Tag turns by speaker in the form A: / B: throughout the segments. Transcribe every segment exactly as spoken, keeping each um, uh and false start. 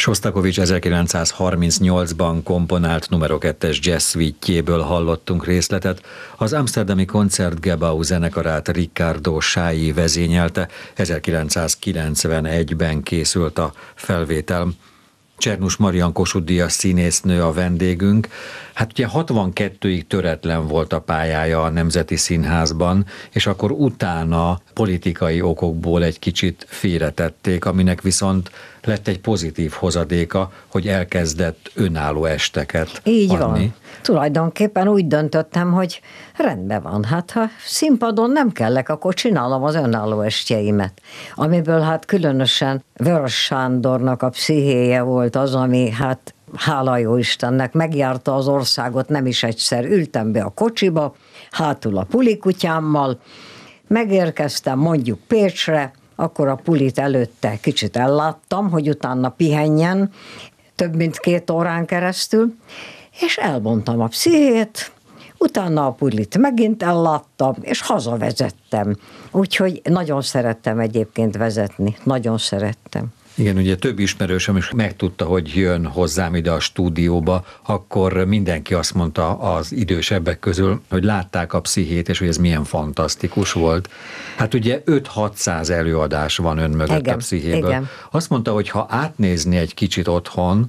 A: Sostakovich ezerkilencszázharmincnyolcban komponált numero kettes jazz suite-jéből hallottunk részletet. Az amsterdami Concertgebouw zenekarát Riccardo Chailly vezényelte, ezerkilencszázkilencvenegyben készült a felvétel. Csernus Marian Kossuth-díjas színésznő a vendégünk. Hát ugye hatvankettőig töretlen volt a pályája a Nemzeti Színházban, és akkor utána politikai okokból egy kicsit félretették, aminek viszont lett egy pozitív hozadéka, hogy elkezdett önálló esteket
B: Így
A: adni.
B: van. Tulajdonképpen úgy döntöttem, hogy rendben van, hát ha színpadon nem kellek, akkor csinálom az önálló estjeimet. Amiből hát különösen Vörös Sándornak a pszichéje volt az, ami hát hála jó Istennek megjárta az országot, nem is egyszer ültem be a kocsiba, hátul a pulikutyámmal, megérkeztem mondjuk Pécsre, akkor a pulit előtte kicsit elláttam, hogy utána pihenjen, több mint két órán keresztül, és elmondtam a pszichét, utána a pulit megint elláttam, és hazavezettem. Úgyhogy nagyon szerettem egyébként vezetni, nagyon szerettem.
A: Igen, ugye több ismerősöm is megtudta, hogy jön hozzám ide a stúdióba, akkor mindenki azt mondta az idősebbek közül, hogy látták a pszichét, és hogy ez milyen fantasztikus volt. Hát ugye öt-hatszáz előadás van ön mögött igen, a pszichéből. Igen. Azt mondta, hogy ha átnézni egy kicsit otthon,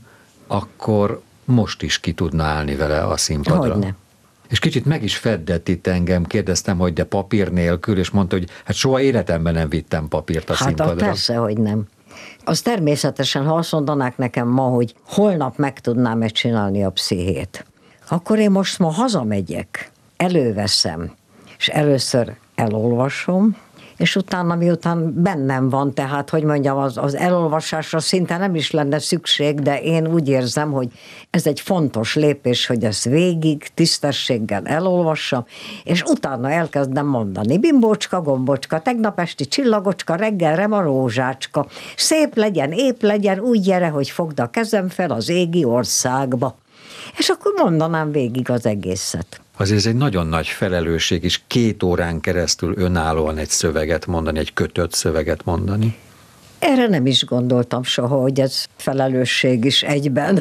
A: akkor most is ki tudna állni vele a színpadra.
B: Hogyne.
A: És kicsit meg is feddett itt engem, kérdeztem, hogy de papír nélkül, és mondta, hogy hát soha életemben nem vittem papírt a
B: hát
A: színpadra.
B: Hát persze, hogy nem. Az természetesen, ha azt mondanák nekem ma, hogy holnap meg tudnám-e csinálni a pszichét, akkor én most ma hazamegyek, előveszem, és először elolvasom, és utána miután bennem van, tehát, hogy mondjam, az, az elolvasásra szinte nem is lenne szükség, de én úgy érzem, hogy ez egy fontos lépés, hogy ezt végig, tisztességgel elolvassam, és utána elkezdem mondani, bimbócska, gombocska, tegnap esti csillagocska, reggelre ma rózsácska, szép legyen, épp legyen, úgy gyere, hogy fogd a kezem fel az égi országba. És akkor mondanám végig az egészet.
A: Azért ez egy nagyon nagy felelősség is, két órán keresztül önállóan egy szöveget mondani, egy kötött szöveget mondani.
B: Erre nem is gondoltam soha, hogy ez felelősség is egyben.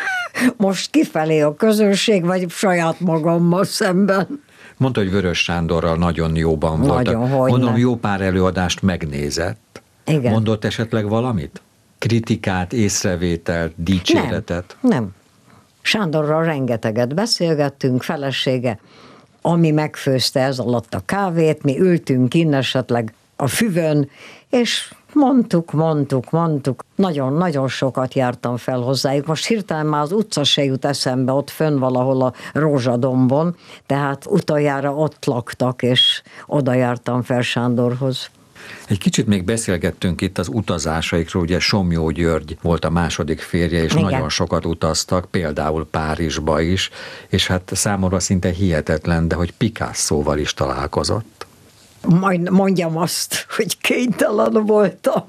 B: Most kifelé a közönség, vagy saját magammal szemben.
A: Mondta, hogy Vörös Sándorral nagyon jóban voltak.
B: Nagyon, hogy
A: Mondom,
B: nem.
A: Jó pár előadást megnézett.
B: Igen.
A: Mondott esetleg valamit? Kritikát, észrevételt, dicséretet?
B: Nem, nem. Sándorral rengeteget beszélgettünk, felesége, ami megfőzte ez alatt a kávét, mi ültünk innen esetleg a füvön, és mondtuk, mondtuk, mondtuk. Nagyon-nagyon sokat jártam fel hozzájuk. Most hirtelen már az utca se jut eszembe, ott fönn valahol a Rózsadombon, tehát utoljára ott laktak, és oda jártam fel Sándorhoz.
A: Egy kicsit még beszélgettünk itt az utazásaikról, ugye Somlyó György volt a második férje, és igen, nagyon sokat utaztak, például Párizsba is, és hát számomra szinte hihetetlen, de hogy Picassóval is találkozott.
B: Majd mondjam azt, hogy kénytelen voltam.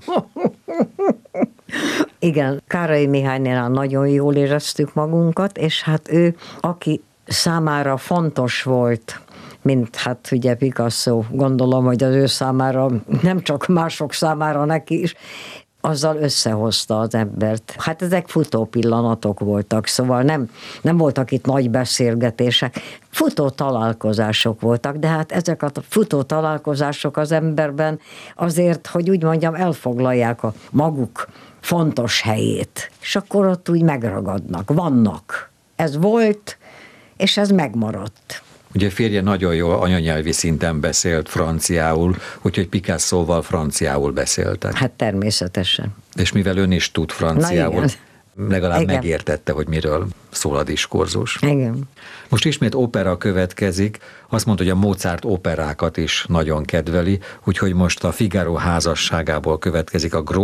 B: Igen, Károly Mihálynél nagyon jól éreztük magunkat, és hát ő, aki számára fontos volt, mint hát ugye Picasso, gondolom, hogy az ő számára, nem csak mások számára neki is, azzal összehozta az embert. Hát ezek futó pillanatok voltak, szóval nem, nem voltak itt nagy beszélgetések, futó találkozások voltak, de hát ezek a futó találkozások az emberben azért, hogy úgy mondjam, elfoglalják a maguk fontos helyét, és akkor ott úgy megragadnak, vannak. Ez volt, és ez megmaradt.
A: Ugye férje nagyon jó anyanyelvi szinten beszélt franciául, úgyhogy Picassóval franciául beszéltek.
B: Hát természetesen.
A: És mivel ön is tud franciául, legalább
B: igen,
A: megértette, hogy miről szól a diskurzus.
B: Igen.
A: Most ismét opera következik. Azt mondta, hogy a Mozart operákat is nagyon kedveli, úgyhogy most a Figaro házasságából következik a